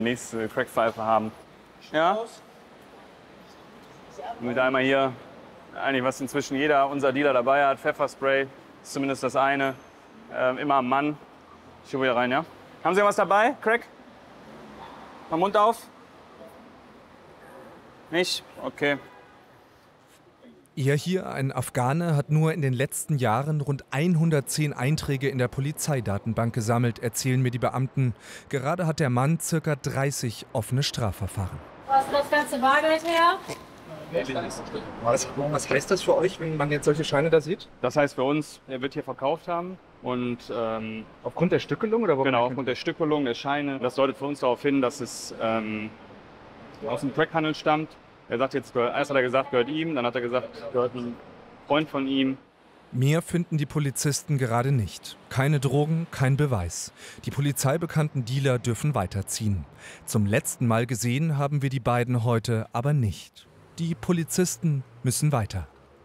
Nächste Crackpfeife haben. Ja? Mit einmal hier, eigentlich was inzwischen jeder unser Dealer dabei hat, Pfefferspray, ist zumindest das eine. Immer am Mann. Ich hole wieder rein, ja? Haben Sie was dabei, Crack? Mal Mund auf. Nicht? Okay. Er hier, ein Afghane, hat nur in den letzten Jahren rund 110 Einträge in der Polizeidatenbank gesammelt, erzählen mir die Beamten. Gerade hat der Mann ca. 30 offene Strafverfahren. Was ist das ganze Bargeld her? Was heißt das für euch, wenn man jetzt solche Scheine da sieht? Das heißt für uns, er wird hier verkauft haben. Und Aufgrund der Stückelung? Oder genau, aufgrund der Stückelung, der Scheine. Das deutet für uns darauf hin, dass es aus dem Crackhandel stammt. Er sagt jetzt, erst hat er gesagt, gehört ihm, dann hat er gesagt, gehört ein Freund von ihm. Mehr finden die Polizisten gerade nicht. Keine Drogen, kein Beweis. Die polizeibekannten Dealer dürfen weiterziehen. Zum letzten Mal gesehen haben wir die beiden heute aber nicht. Die Polizisten müssen weiter.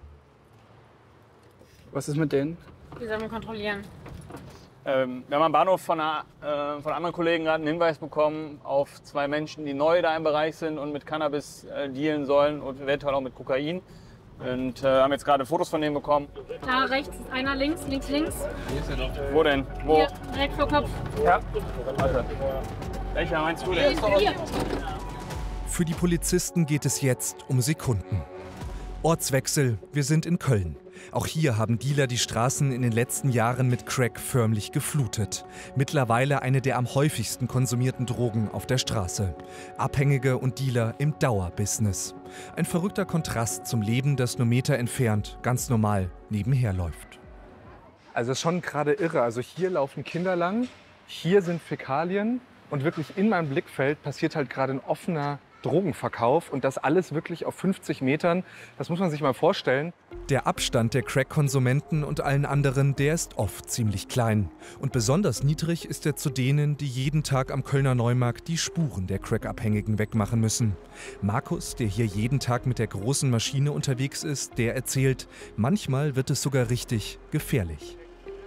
Was ist mit denen? Die sollen wir kontrollieren. Wir haben am Bahnhof von anderen Kollegen gerade einen Hinweis bekommen auf 2 Menschen, die neu da im Bereich sind und mit Cannabis dealen sollen und eventuell auch mit Kokain. Und haben jetzt gerade Fotos von denen bekommen. Da rechts ist einer, links. Wo denn? Wo? Hier, direkt vor Kopf. Ja. Warte. Welcher meinst du denn? Hier. Für die Polizisten geht es jetzt um Sekunden. Ortswechsel, wir sind in Köln. Auch hier haben Dealer die Straßen in den letzten Jahren mit Crack förmlich geflutet. Mittlerweile eine der am häufigsten konsumierten Drogen auf der Straße. Abhängige und Dealer im Dauerbusiness. Ein verrückter Kontrast zum Leben, das nur Meter entfernt ganz normal nebenher läuft. Also es ist schon gerade irre. Also hier laufen Kinder lang, hier sind Fäkalien und wirklich in meinem Blickfeld passiert halt gerade ein offener Drogenverkauf und das alles wirklich auf 50 Metern. Das muss man sich mal vorstellen. Der Abstand der Crack-Konsumenten und allen anderen, der ist oft ziemlich klein. Und besonders niedrig ist er zu denen, die jeden Tag am Kölner Neumarkt die Spuren der Crack-Abhängigen wegmachen müssen. Markus, der hier jeden Tag mit der großen Maschine unterwegs ist, der erzählt, manchmal wird es sogar richtig gefährlich.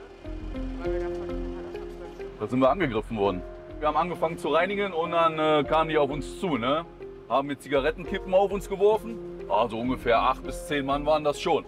Da sind wir angegriffen worden. Wir haben angefangen zu reinigen und dann kamen die auf uns zu, ne? Haben mit Zigarettenkippen auf uns geworfen. Also ungefähr 8 bis 10 Mann waren das schon.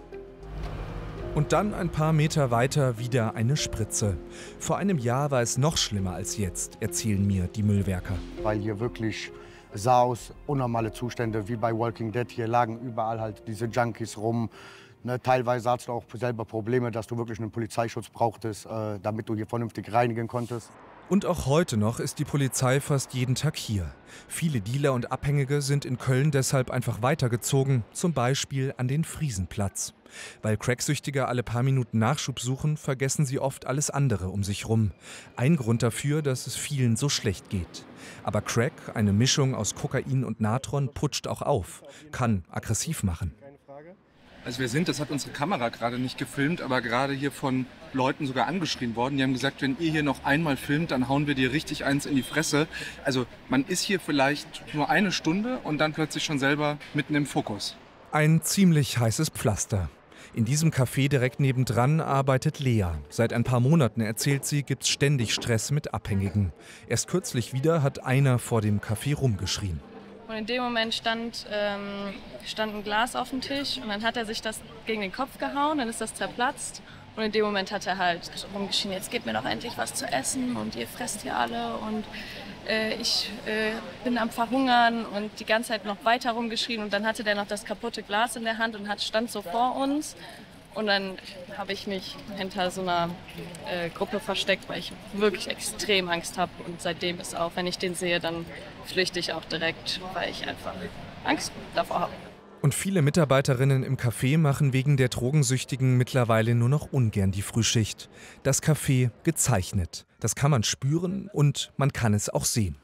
Und dann ein paar Meter weiter wieder eine Spritze. Vor einem Jahr war es noch schlimmer als jetzt, erzählen mir die Müllwerker. Weil hier wirklich sah aus, unnormale Zustände, wie bei Walking Dead. Hier lagen überall halt diese Junkies rum. Ne, teilweise hattest du auch selber Probleme, dass du wirklich einen Polizeischutz brauchtest, damit du hier vernünftig reinigen konntest. Und auch heute noch ist die Polizei fast jeden Tag hier. Viele Dealer und Abhängige sind in Köln deshalb einfach weitergezogen, zum Beispiel an den Friesenplatz. Weil Cracksüchtige alle paar Minuten Nachschub suchen, vergessen sie oft alles andere um sich rum. Ein Grund dafür, dass es vielen so schlecht geht. Aber Crack, eine Mischung aus Kokain und Natron, putscht auch auf, kann aggressiv machen. Also wir sind, das hat unsere Kamera gerade nicht gefilmt, aber gerade hier von Leuten sogar angeschrien worden. Die haben gesagt, wenn ihr hier noch einmal filmt, dann hauen wir dir richtig eins in die Fresse. Also man ist hier vielleicht nur eine Stunde und dann plötzlich schon selber mitten im Fokus. Ein ziemlich heißes Pflaster. In diesem Café direkt nebendran arbeitet Lea. Seit ein paar Monaten, erzählt sie, gibt's ständig Stress mit Abhängigen. Erst kürzlich wieder hat einer vor dem Café rumgeschrien. Und in dem Moment stand ein Glas auf dem Tisch und dann hat er sich das gegen den Kopf gehauen, dann ist das zerplatzt. Und in dem Moment hat er halt rumgeschrien, jetzt gebt mir doch endlich was zu essen und ihr fresst hier alle und ich bin am Verhungern und die ganze Zeit noch weiter rumgeschrien. Und dann hatte der noch das kaputte Glas in der Hand und stand so vor uns. Und dann habe ich mich hinter so einer Gruppe versteckt, weil ich wirklich extrem Angst habe. Und seitdem ist auch, wenn ich den sehe, dann flüchte ich auch direkt, weil ich einfach Angst davor habe. Und viele Mitarbeiterinnen im Café machen wegen der Drogensüchtigen mittlerweile nur noch ungern die Frühschicht. Das Café gezeichnet. Das kann man spüren und man kann es auch sehen.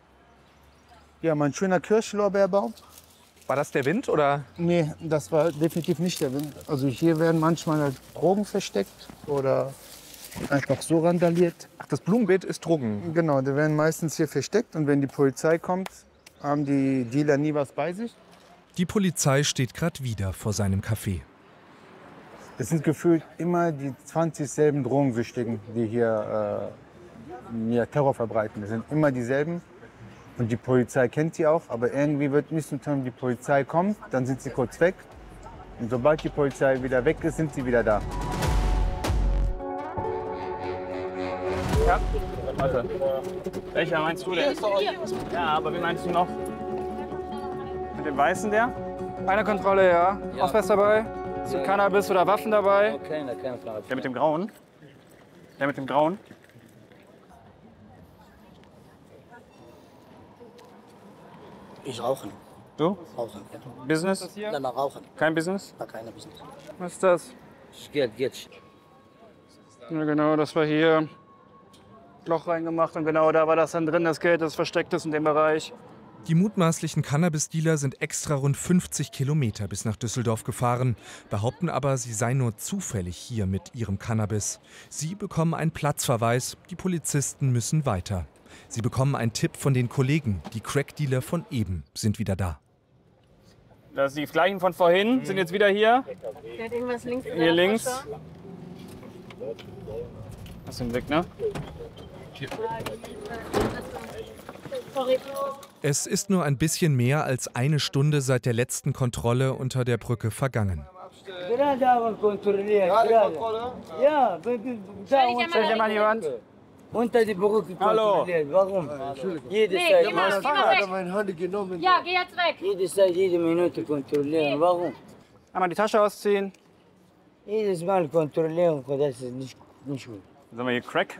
Ja, mein schöner Kirschlorbeerbaum. War das der Wind oder? Nee, das war definitiv nicht der Wind. Also hier werden manchmal halt Drogen versteckt oder einfach so randaliert. Ach, das Blumenbeet ist Drogen? Genau, die werden meistens hier versteckt und wenn die Polizei kommt, haben die Dealer nie was bei sich. Die Polizei steht gerade wieder vor seinem Café. Es sind gefühlt immer die 20 selben Drogensüchtigen, die hier Terror verbreiten. Das sind immer dieselben. Und die Polizei kennt sie auch, aber irgendwie wird nicht so tun, die Polizei kommt, dann sind sie kurz weg. Und sobald die Polizei wieder weg ist, sind sie wieder da. Ja, warte. Welcher meinst du denn? Ja, aber wie meinst du noch? Mit dem Weißen der? Eine Kontrolle, ja. Ausweis dabei? Cannabis oder Waffen dabei? Der mit dem Grauen? Der mit dem Grauen? Ich rauche. Du? Rauchen. Business? Nein, rauchen. Kein Business? Keine Business. Was ist das? Geht. Ja, genau, das war hier. Loch reingemacht und genau da war das dann drin, das Geld, das versteckt ist in dem Bereich. Die mutmaßlichen Cannabis-Dealer sind extra rund 50 Kilometer bis nach Düsseldorf gefahren, behaupten aber, sie seien nur zufällig hier mit ihrem Cannabis. Sie bekommen einen Platzverweis, die Polizisten müssen weiter. Sie bekommen einen Tipp von den Kollegen, die Crack-Dealer von eben sind wieder da. Das sind die gleichen von vorhin, sind jetzt wieder hier. Der hat irgendwas links. Hier links. Das sind weg, ne? Sorry. Es ist nur ein bisschen mehr als eine Stunde seit der letzten Kontrolle unter der Brücke vergangen. Gerade kontrollieren. Ja, Stell dir mal die Wand. unter die Brücke kontrollieren. Warum? Jede Zeit. Geh mal weg. Ja, geh jetzt weg. Jede Zeit, jede Minute kontrollieren. Warum? Einmal die Tasche ausziehen. Jedes Mal kontrollieren, das ist nicht gut. Sagen wir hier Crack.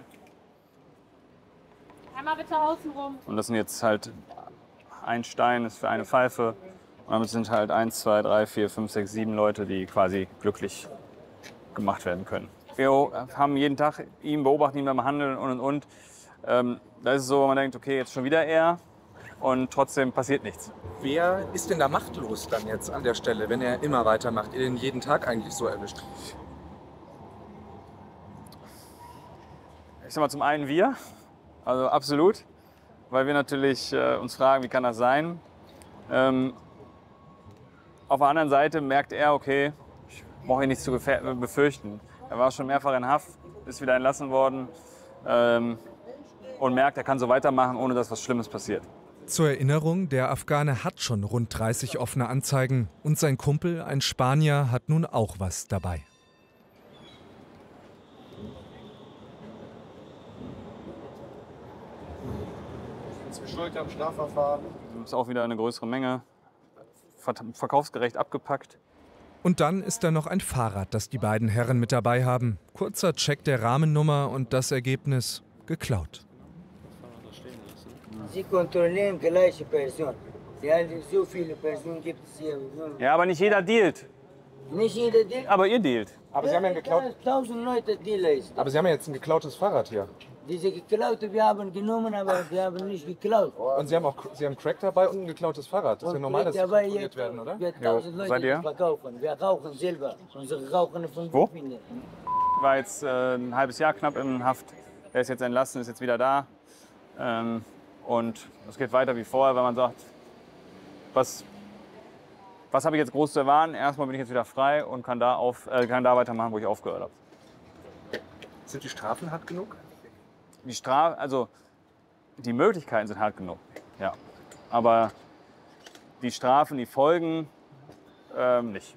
Einmal bitte außen rum. Und das sind jetzt halt ein Stein ist für eine Pfeife. Und damit sind halt 1, 2, 3, 4, 5, 6, 7 Leute, die quasi glücklich gemacht werden können. Wir haben jeden Tag ihn, beobachten ihn beim Handeln und. Da ist es so, man denkt, okay, jetzt schon wieder er. Und trotzdem passiert nichts. Wer ist denn da machtlos dann jetzt an der Stelle, wenn er immer weitermacht, ihr den jeden Tag eigentlich so erwischt? Ich sag mal, zum einen wir, also absolut, weil wir natürlich uns fragen, wie kann das sein. Auf der anderen Seite merkt er, okay, ich brauche hier nichts zu befürchten. Er war schon mehrfach in Haft, ist wieder entlassen worden und merkt, er kann so weitermachen, ohne dass was Schlimmes passiert. Zur Erinnerung, der Afghane hat schon rund 30 offene Anzeigen und sein Kumpel, ein Spanier, hat nun auch was dabei. Schuld am Strafverfahren. Das ist auch wieder eine größere Menge, verkaufsgerecht abgepackt. Und dann ist da noch ein Fahrrad, das die beiden Herren mit dabei haben. Kurzer Check der Rahmennummer und das Ergebnis geklaut. Sie kontrollieren gleiche Person. Ja, so viele Personen gibt es hier. Ja, aber nicht jeder dealt. Nicht jeder dealt. Aber ihr dealt. Aber Sie haben ja ein geklaut. 1000 Leute Dealer ist. Aber Sie haben ja jetzt ein geklautes Fahrrad hier. Diese geklaute, wir haben genommen, aber wir haben nicht geklaut. Und Sie haben Crack dabei und ein geklautes Fahrrad. Das ist ja normal, dass Sie kontrolliert werden, oder? Wir 1000 Leute seid ihr? verkaufen. Wir rauchen selber. Unsere rauchen von Wo? Finden. War jetzt ein halbes Jahr knapp in Haft. Er ist jetzt entlassen, ist jetzt wieder da. Und es geht weiter wie vorher, wenn man sagt, was habe ich jetzt groß zu erwarten? Erstmal bin ich jetzt wieder frei und kann da weitermachen, wo ich aufgehört habe. Sind die Strafen hart genug? Die Möglichkeiten sind hart genug, ja. Aber die Strafen, die Folgen, nicht.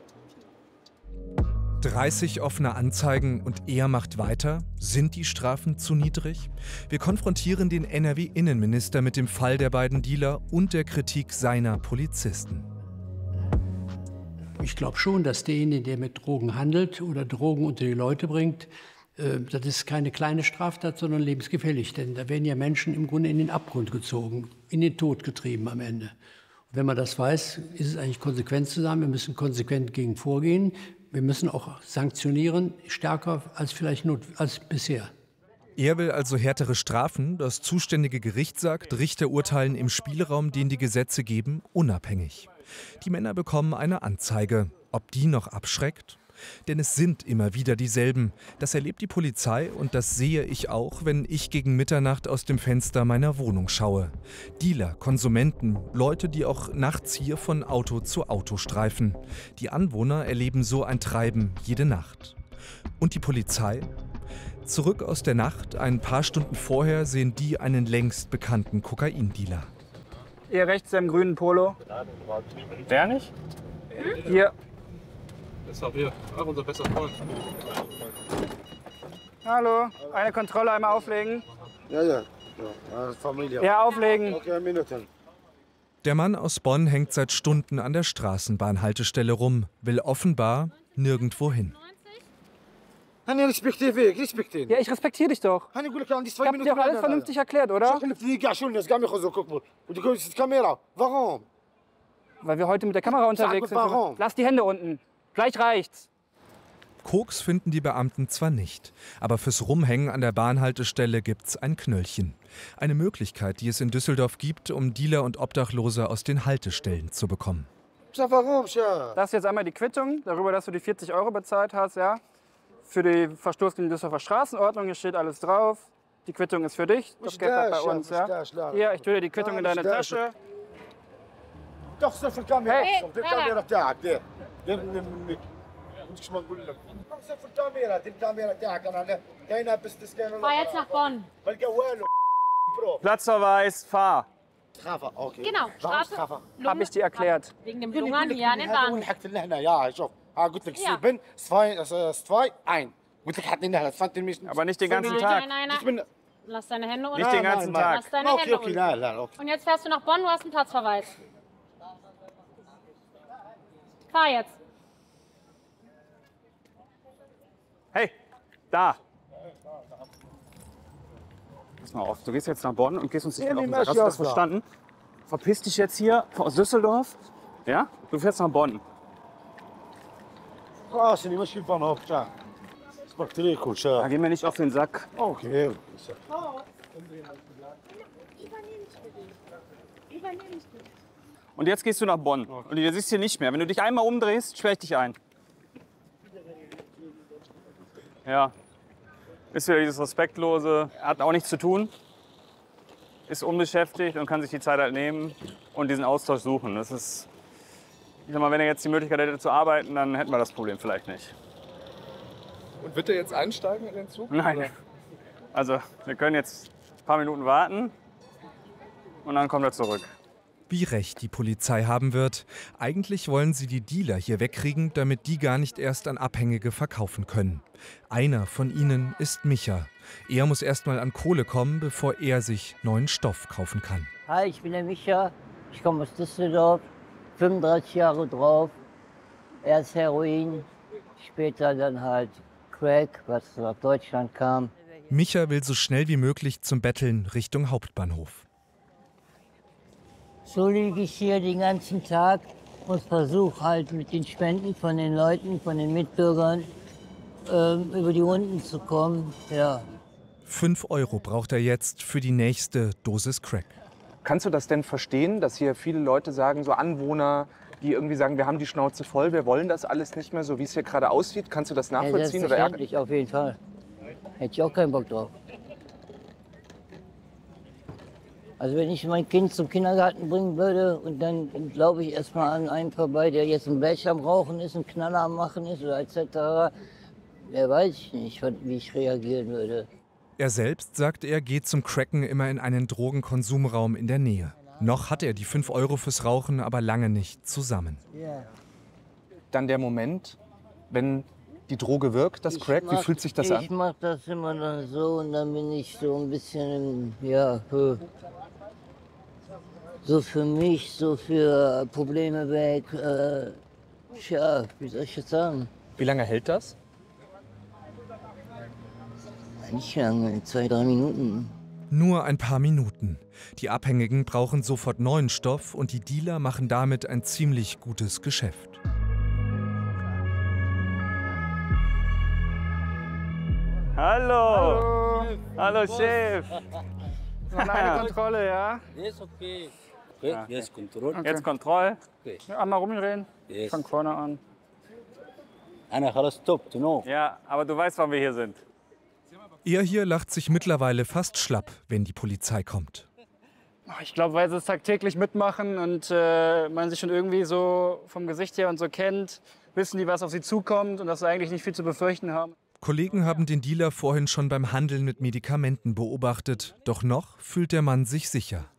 30 offene Anzeigen und er macht weiter? Sind die Strafen zu niedrig? Wir konfrontieren den NRW-Innenminister mit dem Fall der beiden Dealer und der Kritik seiner Polizisten. Ich glaube schon, dass derjenige, der mit Drogen handelt oder Drogen unter die Leute bringt, das ist keine kleine Straftat, sondern lebensgefährlich. Denn da werden ja Menschen im Grunde in den Abgrund gezogen, in den Tod getrieben am Ende. Und wenn man das weiß, ist es eigentlich konsequent zu sagen. Wir müssen konsequent gegen vorgehen. Wir müssen auch sanktionieren, stärker als vielleicht als bisher. Er will also härtere Strafen. Das zuständige Gericht sagt, Richter urteilen im Spielraum, den die Gesetze geben, unabhängig. Die Männer bekommen eine Anzeige. Ob die noch abschreckt? Denn es sind immer wieder dieselben. Das erlebt die Polizei und das sehe ich auch, wenn ich gegen Mitternacht aus dem Fenster meiner Wohnung schaue. Dealer, Konsumenten, Leute, die auch nachts hier von Auto zu Auto streifen. Die Anwohner erleben so ein Treiben jede Nacht. Und die Polizei? Zurück aus der Nacht, ein paar Stunden vorher sehen die einen längst bekannten Kokaindealer. Hier rechts im grünen Polo. Der nicht? Hier. Das ist auch hier. Auch unser bester Freund. Hallo, eine Kontrolle, einmal auflegen. Ja. Familie. Ja, auflegen. Okay, Minuten. Der Mann aus Bonn hängt seit Stunden an der Straßenbahnhaltestelle rum, will offenbar nirgendwo hin. Ja, ich respektiere dich doch. Ich hab dir auch alles vernünftig erklärt, oder? Warum? Weil wir heute mit der Kamera unterwegs sind. Warum? Lass die Hände unten. Gleich reicht's. Koks finden die Beamten zwar nicht, aber fürs Rumhängen an der Bahnhaltestelle gibt's ein Knöllchen. Eine Möglichkeit, die es in Düsseldorf gibt, um Dealer und Obdachlose aus den Haltestellen zu bekommen. Das ist jetzt einmal die Quittung, darüber, dass du die 40 € bezahlt hast, ja. Für die Verstoß gegen die Düsseldorfer Straßenordnung, hier steht alles drauf. Die Quittung ist für dich, das Geld bleibt bei uns, ja. Hier, ich tue dir die Quittung in deine Tasche. Hey, fahr jetzt nach Bonn. Platzverweis, fahr. Genau, Strafe. Hab ich dir erklärt. Wegen dem Lungern hier an den Bahn. Aber nicht den ganzen Tag. Nein. Lass deine Hände unten. Nicht den ganzen Tag. Lass deine Hände unten. Und jetzt fährst du nach Bonn, du hast einen Platzverweis. Fahr jetzt. Hey, da. Pass mal auf, du gehst jetzt nach Bonn und gehst uns nicht auf den Sack. Hast du das verstanden? Verpiss dich jetzt hier aus Düsseldorf. Ja? Du fährst nach Bonn. Da gehen wir nicht auf den Sack. Okay. Und jetzt gehst du nach Bonn. Und du siehst hier nicht mehr. Wenn du dich einmal umdrehst, sperre ich dich ein. Ja. Ist wieder dieses Respektlose. Er hat auch nichts zu tun. Ist unbeschäftigt und kann sich die Zeit halt nehmen und diesen Austausch suchen. Das ist, ich sag mal, wenn er jetzt die Möglichkeit hätte zu arbeiten, dann hätten wir das Problem vielleicht nicht. Und wird er jetzt einsteigen in den Zug? Nein. Oder? Also, wir können jetzt ein paar Minuten warten und dann kommt er zurück. Wie recht die Polizei haben wird. Eigentlich wollen sie die Dealer hier wegkriegen, damit die gar nicht erst an Abhängige verkaufen können. Einer von ihnen ist Micha. Er muss erst mal an Kohle kommen, bevor er sich neuen Stoff kaufen kann. Hi, ich bin der Micha. Ich komme aus Düsseldorf. 35 Jahre drauf. Erst Heroin, später dann halt Crack, was aus Deutschland kam. Micha will so schnell wie möglich zum Betteln Richtung Hauptbahnhof. So liege ich hier den ganzen Tag und versuche halt mit den Spenden von den Leuten, von den Mitbürgern, über die Runden zu kommen. Ja. 5 € braucht er jetzt für die nächste Dosis Crack. Kannst du das denn verstehen, dass hier viele Leute sagen, so Anwohner, die irgendwie sagen, wir haben die Schnauze voll, wir wollen das alles nicht mehr, so wie es hier gerade aussieht? Kannst du das nachvollziehen? Ja, selbstverständlich, auf jeden Fall. Hätte ich auch keinen Bock drauf. Also wenn ich mein Kind zum Kindergarten bringen würde und dann glaube ich erstmal an einen vorbei, der jetzt ein Blech am Rauchen ist, einen Knaller am Machen ist oder etc., wer weiß ich nicht, wie ich reagieren würde. Er selbst, sagt er, geht zum Cracken immer in einen Drogenkonsumraum in der Nähe. Noch hat er die 5 € fürs Rauchen aber lange nicht zusammen. Ja. Dann der Moment, wenn die Droge wirkt, das Crack, wie fühlt sich das an? Ich mache das immer dann so und dann bin ich so ein bisschen, ja, so für mich, so für Probleme weg. Ja, wie soll ich das sagen? Wie lange hält das? Nicht lange, 2-3 Minuten. Nur ein paar Minuten. Die Abhängigen brauchen sofort neuen Stoff und die Dealer machen damit ein ziemlich gutes Geschäft. Hallo! Hallo, Chef! Noch eine Kontrolle, ja? Yes, okay. Ja. Yes, Kontrolle. Jetzt Kontrolle. Okay. Ja, einmal rumdrehen. Yes. Fang vorne an. Ja, aber du weißt, warum wir hier sind. Er hier lacht sich mittlerweile fast schlapp, wenn die Polizei kommt. Ich glaube, weil sie es tagtäglich mitmachen und man sich schon irgendwie so vom Gesicht her und so kennt, wissen die, was auf sie zukommt und dass sie eigentlich nicht viel zu befürchten haben. Kollegen haben den Dealer vorhin schon beim Handeln mit Medikamenten beobachtet. Doch noch fühlt der Mann sich sicher.